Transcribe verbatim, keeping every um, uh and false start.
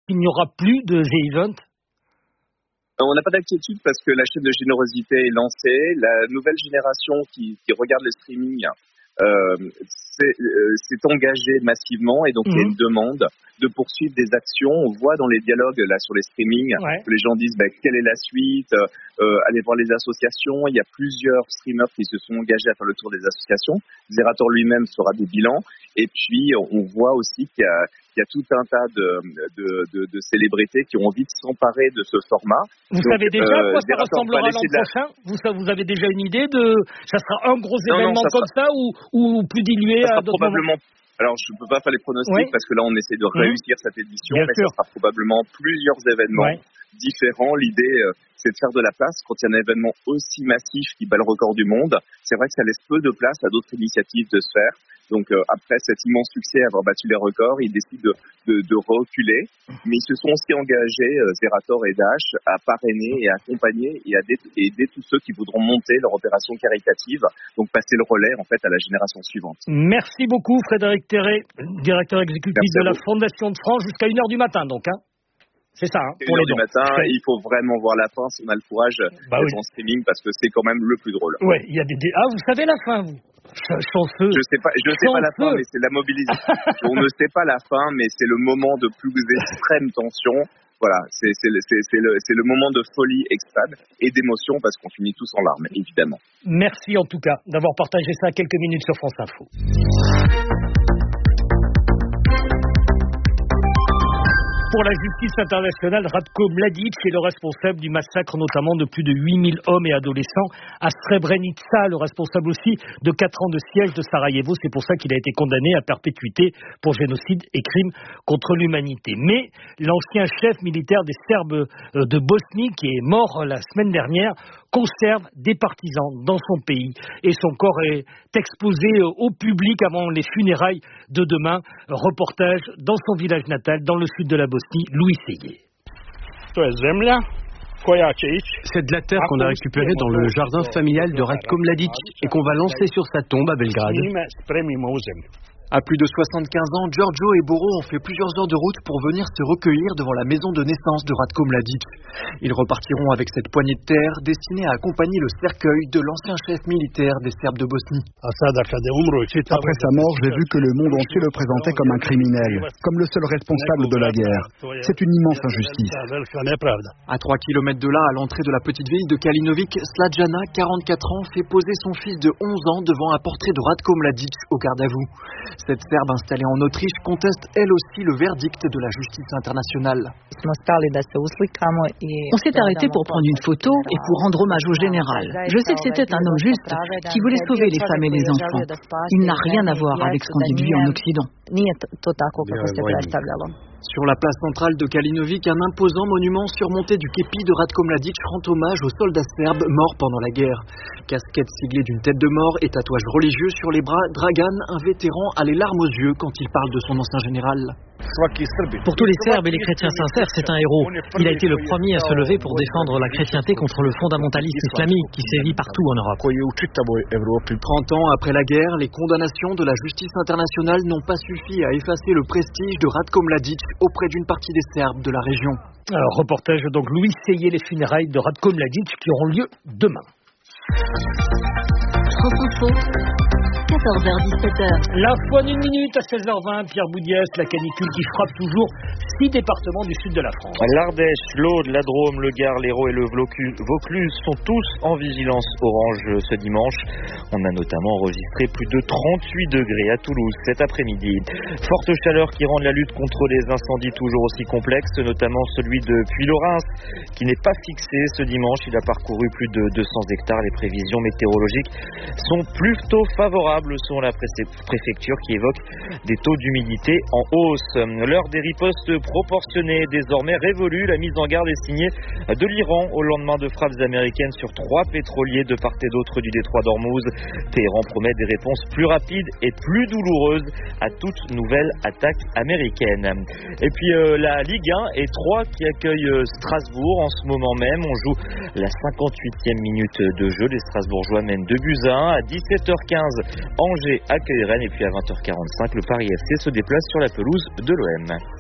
qu'il n'y aura plus de The Event ? On n'a pas d'inquiétude parce que la chaîne de générosité est lancée. La nouvelle génération qui, qui regarde le streaming euh, s'est, euh, s'est engagée massivement et donc mmh. il y a une demande de poursuivre des actions. On voit dans les dialogues là sur les streamings ouais. que les gens disent bah, quelle est la suite, euh, allez voir les associations. Il y a plusieurs streamers qui se sont engagés à faire le tour des associations. Zerator lui-même fera des bilans. Et puis on voit aussi qu'il y a, qu'il y a tout un tas de, de, de, de célébrités qui ont envie de s'emparer de ce format. Vous donc, savez déjà euh, à quoi ça ressemblera l'an prochain la... vous, vous avez déjà une idée de ça sera un gros non, événement non, ça comme sera... ça ou, ou plus dilué ça à d'autres probablement moments. Alors, je ne peux pas faire les pronostics oui. parce que là, on essaie de réussir mmh. cette édition, Bien mais sûr. ça sera probablement plusieurs événements ouais. différents. L'idée, euh, c'est de faire de la place quand il y a un événement aussi massif qui bat le record du monde. C'est vrai que ça laisse peu de place à d'autres initiatives de se faire. Donc, euh, après cet immense succès, avoir battu les records, ils décident de, de, de reculer. Mais ils se sont aussi engagés, euh, Zerator et Dash, à parrainer et à accompagner et à aider tous ceux qui voudront monter leur opération caritative. Donc, passer le relais, en fait, à la génération suivante. Merci beaucoup, Frédéric Terré, directeur exécutif Merci de la Fondation de France, jusqu'à une heure du matin, donc, hein. C'est ça, hein, pour les du matin, okay. il faut vraiment voir la fin si on a le courage bah d'être oui. en streaming parce que c'est quand même le plus drôle. Ouais, il y a des, des... Ah, vous savez la fin, vous Chanceux. Je sais pas, je sais pas la fin, mais c'est la mobilisation. On ne sait pas la fin, mais c'est le moment de plus extrême tension. Voilà, c'est, c'est, c'est, c'est, le, c'est le moment de folie extase et d'émotion parce qu'on finit tous en larmes, évidemment. Merci en tout cas d'avoir partagé ça quelques minutes sur France Info. Pour la justice internationale, Ratko Mladic est le responsable du massacre notamment de plus de huit mille hommes et adolescents à Srebrenica, le responsable aussi de quatre ans de siège de Sarajevo. C'est pour ça qu'il a été condamné à perpétuité pour génocide et crimes contre l'humanité. Mais l'ancien chef militaire des Serbes de Bosnie, qui est mort la semaine dernière, conserve des partisans dans son pays et son corps est exposé au public avant les funérailles de demain. Reportage dans son village natal, dans le sud de la Bosnie, Louis Seyé. C'est de la terre qu'on a récupérée dans le jardin familial de Ratko Mladic et qu'on va lancer sur sa tombe à Belgrade. À plus de soixante-quinze ans, Giorgio et Boro ont fait plusieurs heures de route pour venir se recueillir devant la maison de naissance de Ratko Mladic. Ils repartiront avec cette poignée de terre destinée à accompagner le cercueil de l'ancien chef militaire des Serbes de Bosnie. Après sa mort, j'ai vu que le monde entier le présentait comme un criminel, comme le seul responsable de la guerre. C'est une immense injustice. À trois kilomètres de là, à l'entrée de la petite ville de Kalinovic, Slađana, quarante-quatre ans, fait poser son fils de onze ans devant un portrait de Ratko Mladic au garde à vous. Cette Serbe installée en Autriche conteste elle aussi le verdict de la justice internationale. On s'est arrêté pour prendre une photo et pour rendre hommage au général. Je sais que c'était un homme juste qui voulait sauver les femmes et les enfants. Il n'a rien à voir avec ce qu'on dit de lui en Occident. Sur la place centrale de Kalinovic, un imposant monument surmonté du képi de Ratko Mladic rend hommage aux soldats serbes morts pendant la guerre. Casquette siglée d'une tête de mort et tatouage religieux sur les bras, Dragan, un vétéran, a les larmes aux yeux quand il parle de son ancien général. Pour tous les Serbes et les chrétiens sincères, c'est un héros. Il a été le premier à se lever pour défendre la chrétienté contre le fondamentalisme islamique qui sévit partout en Europe. trente ans après la guerre, les condamnations de la justice internationale n'ont pas suffi à effacer le prestige de Ratko Mladic auprès d'une partie des Serbes de la région. Alors, reportage donc Louis Seyé, les funérailles de Ratko Mladic qui auront lieu demain. France Info, quatorze heures dix-sept heures. L'info en une minute à seize heures vingt, Pierre Boudiès, la canicule qui frappe toujours six départements du sud de la France. L'Ardèche, l'Aude, la Drôme, le Gard, l'Hérault et le Vaucluse sont tous en vigilance orange ce dimanche. On a notamment enregistré plus de trente-huit degrés à Toulouse cet après-midi. Forte chaleur qui rend la lutte contre les incendies toujours aussi complexe, notamment celui de Puylaurens qui n'est pas fixé ce dimanche. Il a parcouru plus de deux cents hectares. Les prévisions météorologiques sont plutôt favorables selon la préfecture qui évoque des taux d'humidité en hausse. L'heure des ripostes proportionnées désormais révolue. La mise en garde est signée de l'Iran au lendemain de frappes américaines sur trois pétroliers de part et d'autre du détroit d'Ormuz. Téhéran promet des réponses plus rapides et plus douloureuses à toute nouvelle attaque américaine. Et puis euh, la Ligue un et trois qui accueille Strasbourg en ce moment même. On joue la cinquante-huitième minute de jeu. Les Strasbourgeois mènent deux buts à un. À dix-sept heures quinze, Angers accueille Rennes et puis à vingt heures quarante-cinq, le Paris F C se déplace sur la pelouse de l'O M.